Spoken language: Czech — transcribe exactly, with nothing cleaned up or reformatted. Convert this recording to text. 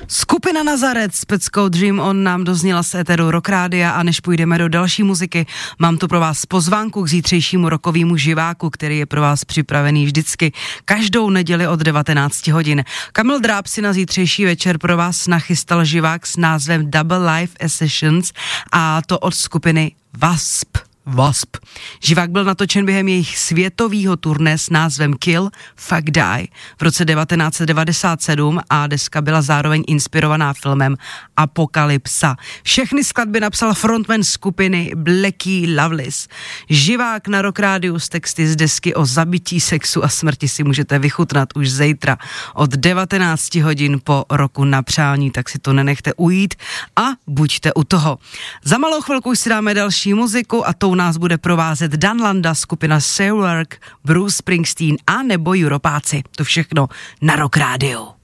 Skupina Nazaret s peckou Dream On nám dozněla z éteru Rock Rádia a než půjdeme do další muziky, mám tu pro vás pozvánku k zítřejšímu rockovému živáku, který je pro vás připravený vždycky každou neděli od devatenáct hodin. Kamil Dráb si na zítřejší večer pro vás nachystal živák s názvem Double Live Sessions a to od skupiny Wasp. Wasp. Živák byl natočen během jejich světového turné s názvem Kill, Fuck, Die v roce devatenáct set devadesát sedm a deska byla zároveň inspirovaná filmem Apokalypsa. Všechny skladby napsal frontman skupiny Blackie Lawless. Živák na Rock Rádiu s texty z desky o zabití, sexu a smrti si můžete vychutnat už zítra od devatenáct hodin po roku na přání, tak si to nenechte ujít a buďte u toho. Za malou chvilku si dáme další muziku a tou nás bude provázet Dan Landa, skupina Soilwork, Bruce Springsteen a nebo Europáci. To všechno na Rock Rádiu.